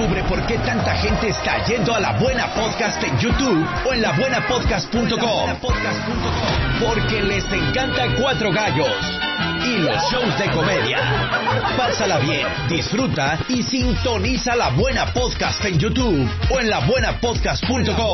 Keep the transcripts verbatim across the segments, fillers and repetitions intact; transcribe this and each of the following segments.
Descubre por qué tanta gente está yendo a La Buena Podcast en YouTube o en la buena podcast punto com. Porque les encanta Cuatro Gallos y los shows de comedia. Pásala bien, disfruta y sintoniza La Buena Podcast en YouTube o en la buena podcast punto com.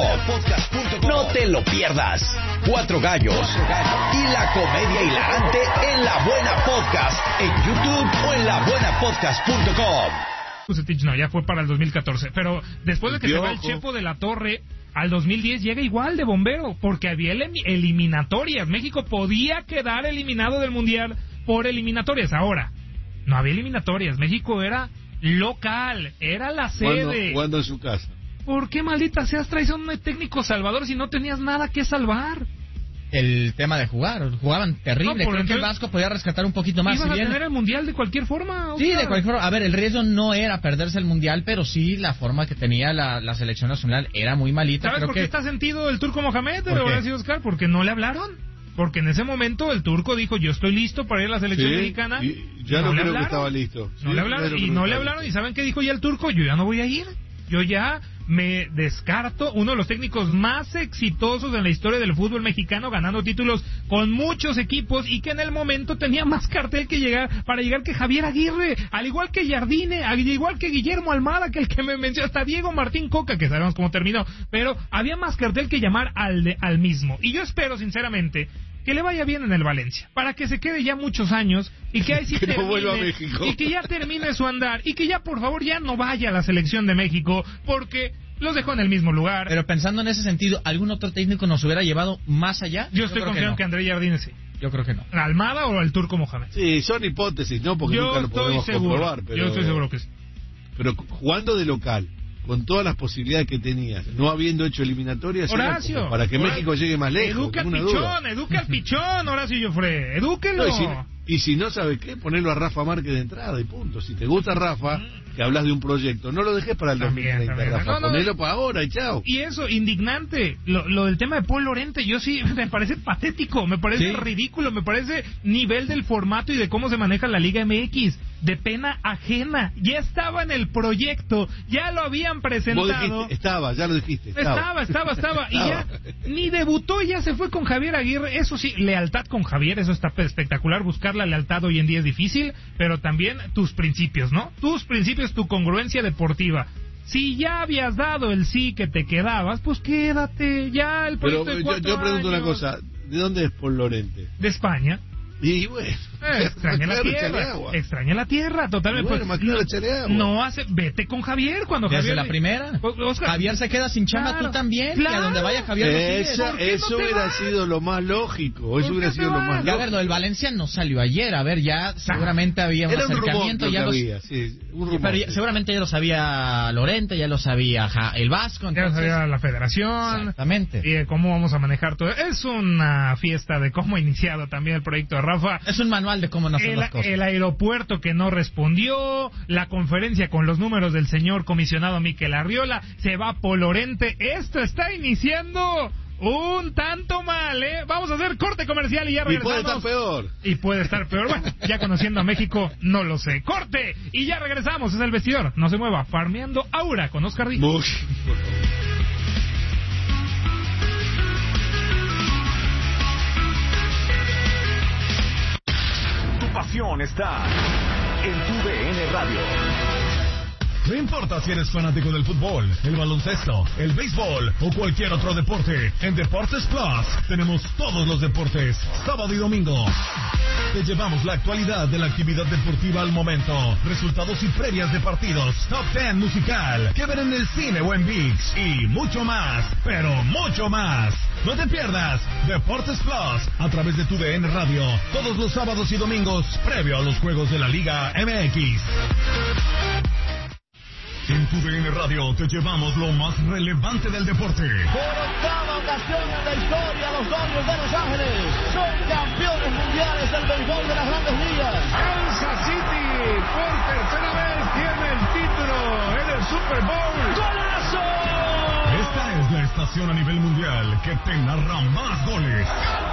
No te lo pierdas. Cuatro Gallos y la comedia hilarante en La Buena Podcast en YouTube o en la buena podcast punto com. No, ya fue para el dos mil catorce, pero después de que se va el Chepo de la Torre, al dos mil diez llega igual de bombero, porque había elim- eliminatorias. México podía quedar eliminado del Mundial por eliminatorias. Ahora, no había eliminatorias. México era local, era la sede. Jugando en su casa. ¿Por qué, maldita seas, traes a un técnico salvador si no tenías nada que salvar? El tema de jugar, jugaban terrible. No, creo que el Vasco podía rescatar un poquito más. Ibas si bien... a tener el Mundial de cualquier forma. Sí, sea... de cualquier forma. A ver, el riesgo no era perderse el Mundial, pero sí la forma que tenía la, la selección nacional era muy malita. ¿Sabes creo por que... qué está sentido el Turco Mohamed, Horacio Oscar? Porque no le hablaron. Porque en ese momento el Turco dijo, yo estoy listo para ir a la selección sí, mexicana. Y ya no, no creo hablaron. que estaba listo. No sí, le hablaron, y no le hablaron. ¿Y saben qué dijo ya el Turco? Yo ya no voy a ir. Yo ya me descarto, uno de los técnicos más exitosos en la historia del fútbol mexicano, ganando títulos con muchos equipos y que en el momento tenía más cartel que llegar para llegar que Javier Aguirre, al igual que Jardine, al igual que Guillermo Almada, que el que me mencionó, hasta Diego Martín Coca, que sabemos cómo terminó, pero había más cartel que llamar al, de, al mismo. Y yo espero, sinceramente, que le vaya bien en el Valencia, para que se quede ya muchos años y que ahí sí que termine, no vuelva a México. Y que ya termine su andar y que ya por favor ya no vaya a la selección de México, porque los dejó en el mismo lugar. Pero pensando en ese sentido, ¿algún otro técnico nos hubiera llevado más allá? Yo, Yo estoy confiando que, no. que André Jardine sí. Yo creo que no. ¿Almada o el Turco Mohamed? Sí, son hipótesis, ¿no? Porque Yo nunca lo podemos seguro, comprobar. Pero... Yo estoy seguro que sí. Pero jugando de local, con todas las posibilidades que tenías, no habiendo hecho eliminatorias, Horacio, para que Horacio, México llegue más lejos. Educa al pichón, duda. educa al pichón, Horacio Joffre, edúquelo. No, y, si, y si no sabe qué, ponerlo a Rafa Márquez de entrada y punto. Si te gusta Rafa, que hablas de un proyecto, no lo dejes para el también, dos mil treinta, también. Rafa, no, no, ponelo para ahora y chao. Y eso, indignante, lo, lo del tema de Paul Lorente, yo sí, me parece patético, me parece sí. ridículo, me parece nivel del formato y de cómo se maneja la Liga M X, de pena ajena. Ya estaba en el proyecto, ya lo habían presentado. Dijiste, estaba, ya lo dijiste. Estaba, estaba, estaba, estaba. Y ya ni debutó y ya se fue con Javier Aguirre. Eso sí, lealtad con Javier, eso está espectacular. Buscar la lealtad hoy en día es difícil, pero también tus principios, ¿no? Tus principios, tu congruencia deportiva. Si ya habías dado el sí que te quedabas, pues quédate, ya el proyecto Pero de cuatro yo, yo pregunto años. una cosa, ¿de dónde es Paul Lorente? De España. Y bueno, eh, extraña la tierra, extraña la tierra, totalmente. Bueno, pues, claro, echarle agua. No hace, vete con Javier cuando Desde Javier. la primera. Oscar, Javier se queda sin chamba, claro, tú también. Claro. Y a donde vaya Javier Esa, lo Eso no hubiera vas? sido lo más lógico. Eso hubiera sido lo más lógico. A ver, lo del Valencia no salió ayer. A ver, ya seguramente había un Era acercamiento. Un ya los, había, sí, un rumor, pero ya, sí. seguramente ya lo sabía Lorente, ya lo sabía ja, el Vasco. Entonces, ya lo sabía la Federación. Exactamente. Y de cómo vamos a manejar todo. Es una fiesta de cómo ha iniciado también el proyecto de Rafa. Es un manual de cómo no hacer el, las cosas. El aeropuerto que no respondió, la conferencia con los números del señor comisionado Miquel Arriola, se va Paul Lorente. Esto está iniciando un tanto mal, ¿eh? Vamos a hacer corte comercial y ya regresamos. Y puede estar peor. Y puede estar peor. Bueno, ya conociendo a México, no lo sé. Corte y ya regresamos. Es el vestidor. No se mueva. Farmeando Aura con Oscar Díaz. Bush, por favor. Pasión está en tu D N Radio. No importa si eres fanático del fútbol, el baloncesto, el béisbol o cualquier otro deporte, en Deportes Plus tenemos todos los deportes, sábado y domingo. Te llevamos la actualidad de la actividad deportiva al momento, resultados y previas de partidos, top diez musical, que ver en el cine o en ViX y mucho más, pero mucho más. No te pierdas Deportes Plus a través de tu D N Radio, todos los sábados y domingos, previo a los juegos de la Liga M X. En tu D N Radio te llevamos lo más relevante del deporte. Por octava ocasión en la historia, los Dodgers de Los Ángeles son campeones mundiales del béisbol de las Grandes Ligas. Kansas City por tercera vez tiene el título en el Super Bowl. ¡Golazo! Esta es la estación a nivel mundial que te narra más goles,